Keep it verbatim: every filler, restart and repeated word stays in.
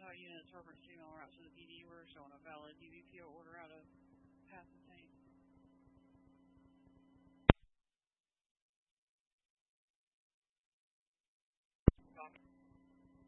units reference female route to the P D. We're showing a valid D B P O order out of Path and Saint.